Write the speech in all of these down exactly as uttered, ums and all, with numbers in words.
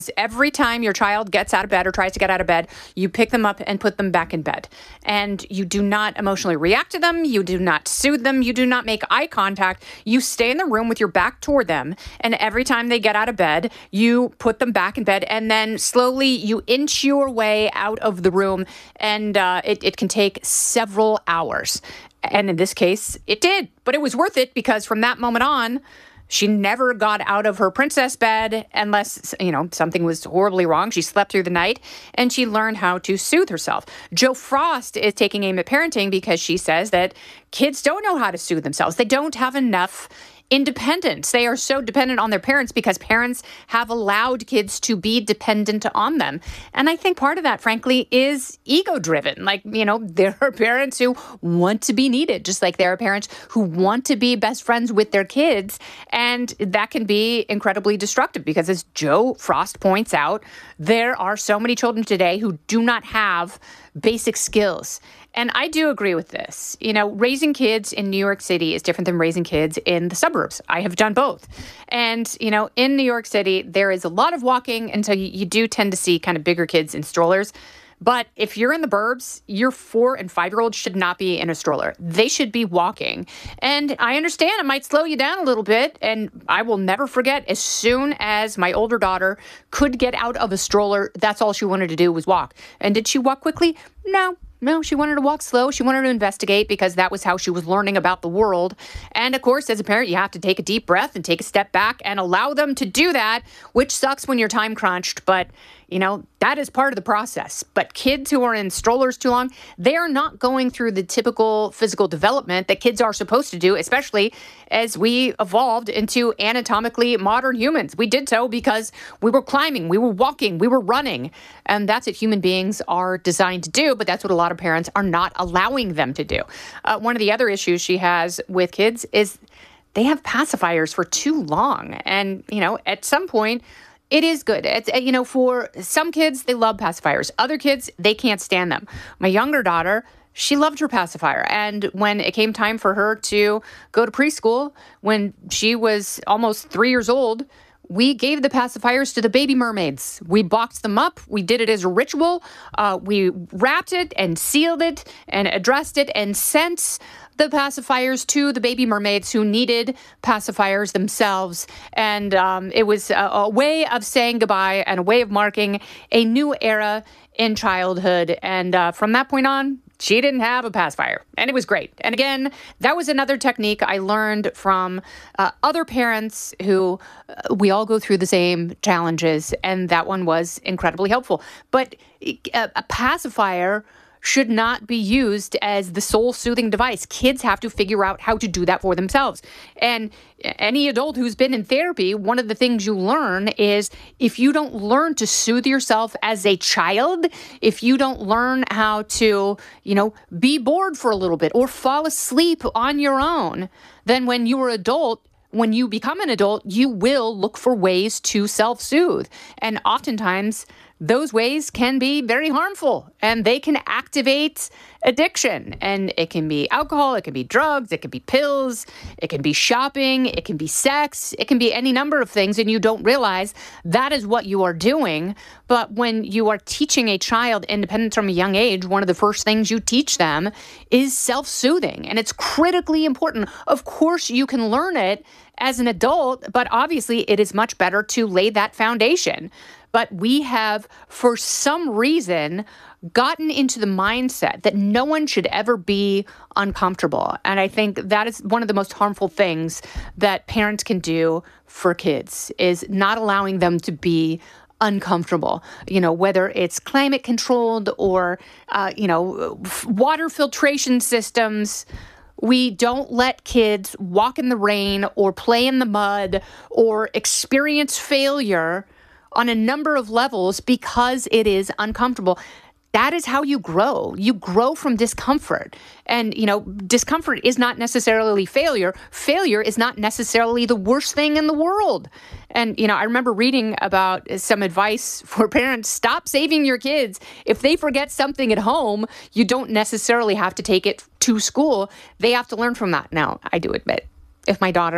Every time your child gets out of bed or tries to get out of bed, you pick them up and put them back in bed. And you do not emotionally react to them. You do not soothe them. You do not make eye contact. You stay in the room with your back toward them. And every time they get out of bed, you put them back in bed. And then slowly you inch your way out of the room. And uh, it, it can take several hours. And in this case, it did. But it was worth it because from that moment on, she never got out of her princess bed unless, you know, something was horribly wrong. She slept through the night and she learned how to soothe herself. Jo Frost is taking aim at parenting because she says that kids don't know how to soothe themselves. They don't have enough independence. They are so dependent on their parents because parents have allowed kids to be dependent on them. And I think part of that, frankly, is ego-driven. Like, you know, there are parents who want to be needed, just like there are parents who want to be best friends with their kids. And that can be incredibly destructive because, as Jo Frost points out, there are so many children today who do not have basic skills. And I do agree with this. You know, raising kids in New York City is different than raising kids in the suburbs. I have done both. And, you know, in New York City, there is a lot of walking. And so you, you do tend to see kind of bigger kids in strollers. But if you're in the burbs, your four and five-year-olds should not be in a stroller. They should be walking. And I understand it might slow you down a little bit. And I will never forget, as soon as my older daughter could get out of a stroller, that's all she wanted to do was walk. And did she walk quickly? No. No, she wanted to walk slow. She wanted to investigate because that was how she was learning about the world. And of course, as a parent, you have to take a deep breath and take a step back and allow them to do that, which sucks when you're time crunched. But, you know, that is part of the process. But kids who are in strollers too long, they are not going through the typical physical development that kids are supposed to do, especially as we evolved into anatomically modern humans. We did so because we were climbing, we were walking, we were running. And that's what human beings are designed to do. But that's what a lot of parents are not allowing them to do. Uh, one of the other issues she has with kids is they have pacifiers for too long. And, you know, at some point, it is good. It's, you know, for some kids, they love pacifiers. Other kids, they can't stand them. My younger daughter, she loved her pacifier. And when it came time for her to go to preschool, when she was almost three years old, we gave the pacifiers to the baby mermaids. We boxed them up. We did it as a ritual. Uh, we wrapped it and sealed it and addressed it and sent the pacifiers to the baby mermaids who needed pacifiers themselves. And um, it was a, a way of saying goodbye and a way of marking a new era in childhood. And uh, from that point on, she didn't have a pacifier, and it was great. And again, that was another technique I learned from uh, other parents who uh, we all go through the same challenges, and that one was incredibly helpful. But a, a pacifier should not be used as the sole soothing device. Kids have to figure out how to do that for themselves. And any adult who's been in therapy, one of the things you learn is if you don't learn to soothe yourself as a child, if you don't learn how to, you know, be bored for a little bit or fall asleep on your own, then when you are adult, when you become an adult, you will look for ways to self-soothe. And oftentimes, those ways can be very harmful and they can activate addiction. And it can be alcohol, it can be drugs, it can be pills, it can be shopping, it can be sex, it can be any number of things. And you don't realize that is what you are doing. But when you are teaching a child independence from a young age, one of the first things you teach them is self-soothing. And it's critically important. Of course, you can learn it as an adult, but obviously it is much better to lay that foundation. But we have, for some reason, gotten into the mindset that no one should ever be uncomfortable. And I think that is one of the most harmful things that parents can do for kids, is not allowing them to be uncomfortable, you know, whether it's climate controlled or, uh, you know, water filtration systems. We don't let kids walk in the rain or play in the mud or experience failure on a number of levels because it is uncomfortable. That is how you grow. You grow from discomfort. And, you know, discomfort is not necessarily failure. Failure is not necessarily the worst thing in the world. And, you know, I remember reading about some advice for parents. Stop saving your kids. If they forget something at home, you don't necessarily have to take it to school. They have to learn from that. Now, I do admit, if my daughters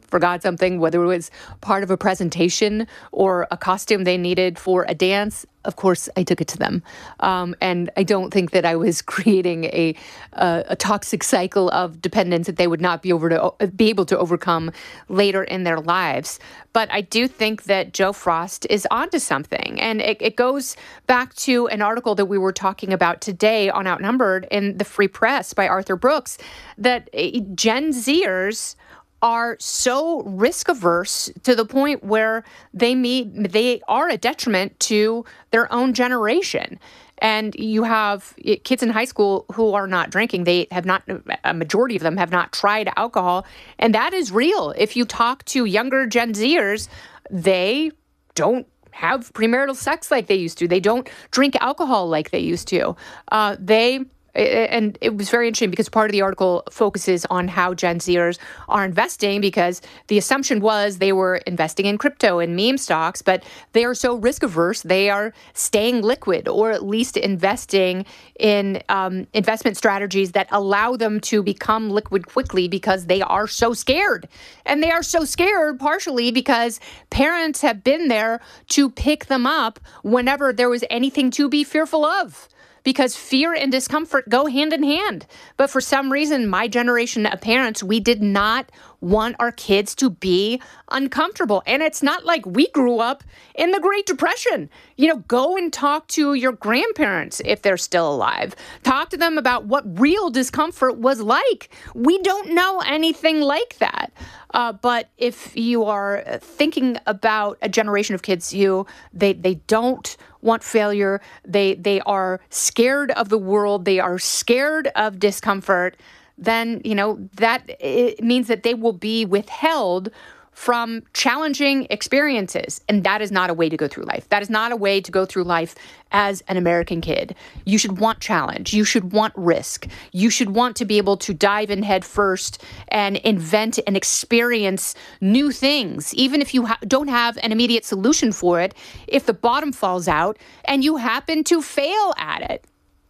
forgot something, whether it was part of a presentation or a costume they needed for a dance, of course, I took it to them. Um, and I don't think that I was creating a, a a toxic cycle of dependence that they would not be over to be able to overcome later in their lives. But I do think that Joe Frost is onto something. And it, it goes back to an article that we were talking about today on Outnumbered in the Free Press by Arthur Brooks, that Gen Zers are so risk averse to the point where they meet, they are a detriment to their own generation. And you have kids in high school who are not drinking. They have not, a majority of them have not tried alcohol. And that is real. If you talk to younger Gen Zers, they don't have premarital sex like they used to. They don't drink alcohol like they used to. Uh, they And it was very interesting because part of the article focuses on how Gen Zers are investing, because the assumption was they were investing in crypto and meme stocks, but they are so risk averse, they are staying liquid, or at least investing in um, investment strategies that allow them to become liquid quickly because they are so scared. And they are so scared partially because parents have been there to pick them up whenever there was anything to be fearful of, because fear and discomfort go hand in hand. But for some reason, my generation of parents, we did not want our kids to be uncomfortable. And it's not like we grew up in the Great Depression. You know, go and talk to your grandparents if they're still alive. Talk to them about what real discomfort was like. We don't know anything like that. Uh, but if you are thinking about a generation of kids who they they don't want failure, they they are scared of the world, they are scared of discomfort, then, you know, that it means that they will be withheld from challenging experiences. And that is not a way to go through life. That is not a way to go through life as an American kid. You should want challenge. You should want risk. You should want to be able to dive in head first and invent and experience new things, even if you ha- don't have an immediate solution for it, if the bottom falls out and you happen to fail at it.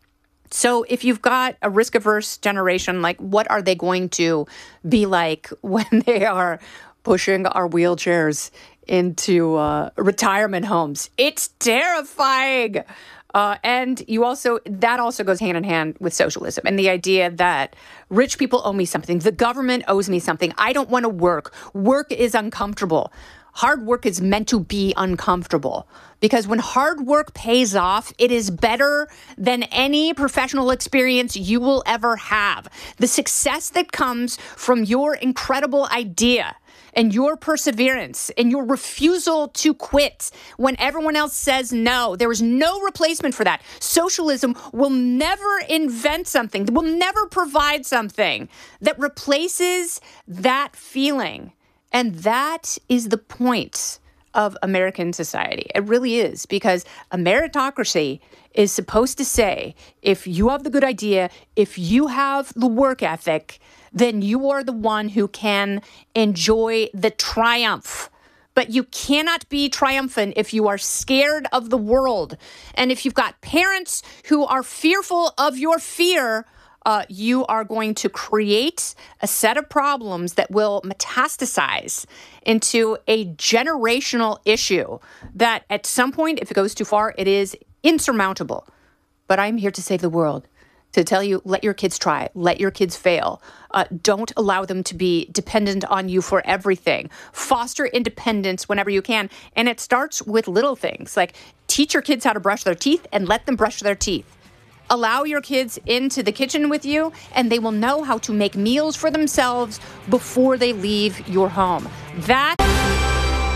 So if you've got a risk-averse generation, like, what are they going to be like when they are pushing our wheelchairs into uh, retirement homes? It's terrifying. Uh, and you also, that also goes hand in hand with socialism and the idea that rich people owe me something. The government owes me something. I don't want to work. Work is uncomfortable. Hard work is meant to be uncomfortable, because when hard work pays off, it is better than any professional experience you will ever have. The success that comes from your incredible idea and your perseverance and your refusal to quit when everyone else says no, there is no replacement for that. Socialism will never invent something, will never provide something that replaces that feeling. And that is the point of American society. It really is, because a meritocracy is supposed to say, if you have the good idea, if you have the work ethic, then you are the one who can enjoy the triumph. But you cannot be triumphant if you are scared of the world. And if you've got parents who are fearful of your fear, Uh, you are going to create a set of problems that will metastasize into a generational issue that at some point, if it goes too far, it is insurmountable. But I'm here to save the world, to tell you, let your kids try, let your kids fail. Uh, don't allow them to be dependent on you for everything. Foster independence whenever you can. And it starts with little things, like teach your kids how to brush their teeth and let them brush their teeth. Allow your kids into the kitchen with you, and they will know how to make meals for themselves before they leave your home. That